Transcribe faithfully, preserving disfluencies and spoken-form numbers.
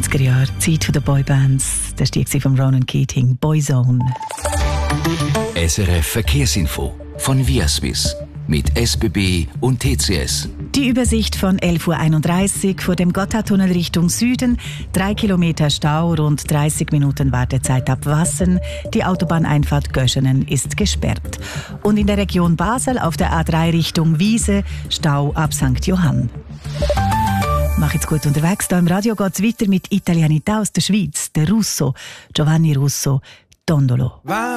neunziger Jahre, Zeit der Boybands. Das war die von Ronan Keating, Boyzone. S R F Verkehrsinfo von Viaswiss mit S B B und T C S. Die Übersicht von elf Uhr einunddreißig vor dem Gotthardtunnel Richtung Süden. Drei Kilometer Stau, rund dreißig Minuten Wartezeit ab Wassen. Die Autobahneinfahrt Göschenen ist gesperrt. Und in der Region Basel auf der A drei Richtung Wiese Stau ab Sankt Johann. Mach jetzt gut unterwegs. Da im Radio geht es weiter mit Italianità aus der Schweiz. Der Russo, Giovanni Russo, Tondolo.